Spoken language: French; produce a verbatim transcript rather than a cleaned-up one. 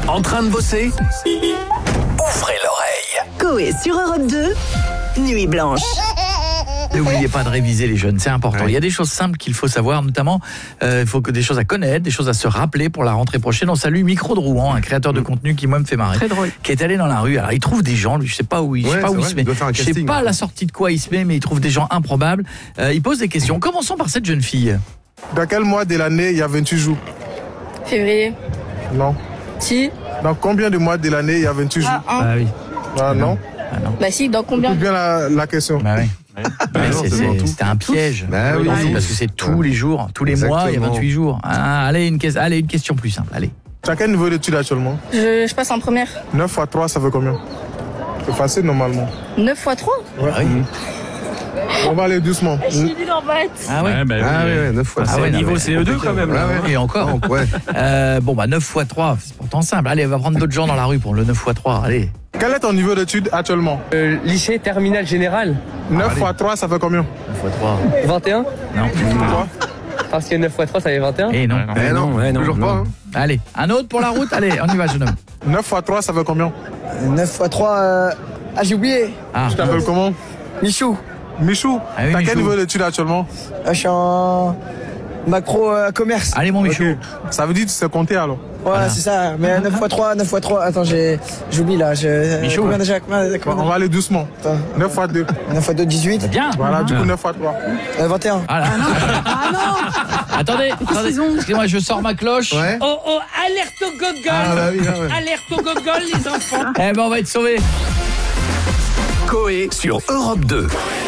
En train de bosser? Ouvrez l'oreille. Coé sur Europe deux, Nuit Blanche. N'oubliez pas de réviser les jeunes, c'est important. Oui. Il y a des choses simples qu'il faut savoir, notamment euh, il faut que des choses à connaître, des choses à se rappeler pour la rentrée prochaine. On salue Micro de Rouen, un créateur de contenu qui moi me fait marrer. Très drôle. Qui est allé dans la rue. Alors il trouve des gens, lui, je sais pas où il, ouais, je sais pas où il se met. Je sais pas à la sortie de quoi il se met, mais il trouve des gens improbables. Euh, il pose des questions. Commençons par cette jeune fille. Dans quel mois de l'année il y a vingt-huit jours? Février. Non. Si. Dans combien de mois de l'année il y a vingt-huit jours? Ah, ah oui. Ah non. Ah non. Bah si, dans combien? Écoute bien la, la question. Bah oui. Bah c'était un piège. Bah oui, oui, parce que c'est tous ouais. les jours, tous les Exactement. mois, il y a vingt-huit jours. Ah, allez, une, allez, une question plus simple. Allez. Tu as quel niveau d'études actuellement? je, je passe en première. neuf fois trois, ça fait combien? C'est facile normalement. neuf fois trois? Ouais. Ah, oui. On va aller doucement. Je suis nul en maths. Ah ouais, ouais, bah, ah oui, ouais, neuf fois ah trois. Ouais, niveau C E deux quand même. Là, ouais. Et encore. ouais. euh, bon, bah neuf fois trois, c'est pourtant simple. Allez, on va prendre d'autres gens dans la rue pour le neuf fois trois. Allez. Quel est ton niveau d'études actuellement? euh, Lycée terminal général. neuf fois trois, ça fait combien? neuf fois trois. vingt et un? Non. Pourquoi? Parce que neuf fois trois, ça fait vingt et un. Et non. Eh non, ouais, non, toujours non. pas. Hein. Allez, un autre pour la route. Allez, on y va, jeune homme. neuf fois trois, ça fait combien? neuf fois trois... Euh... Ah, j'ai oublié. Ah. Tu t'appelles comment? Michou. Michou, ah oui, t'as Michou. quel niveau d'études actuellement? euh, Je suis en macro euh, commerce. Allez mon Michou. Okay. Ça veut dire que tu sais compter alors? Ouais, voilà. c'est ça. Mais neuf fois trois, neuf fois trois... Attends, j'ai j'oublie là. Je... Michou. Combien déjà combien, combien, On va aller doucement. Attends. neuf fois deux. neuf fois deux, dix-huit. Bien. Voilà, du coup neuf fois trois. Euh, vingt et un. Ah, ah non. Ah non. Attendez, attendez. Excusez-moi, je sors ma cloche. Ouais. Oh oh, alerte au gogol. Ah bah oui, ouais. Alerte au gogol, les enfants. Eh ben on va être sauvés. Coé sur Europe deux.